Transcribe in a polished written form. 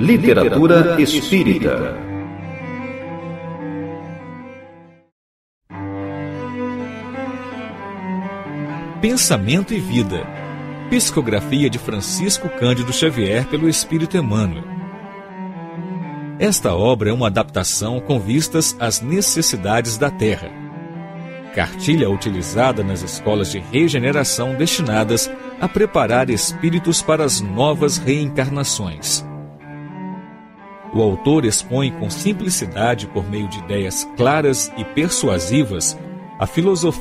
Literatura espírita. Pensamento e Vida. Psicografia de Francisco Cândido Xavier pelo Espírito Emmanuel. Esta obra é uma adaptação com vistas às necessidades da Terra. Cartilha utilizada nas escolas de regeneração destinadas a preparar espíritos para as novas reencarnações. O autor expõe com simplicidade, por meio de ideias claras e persuasivas, a filosofia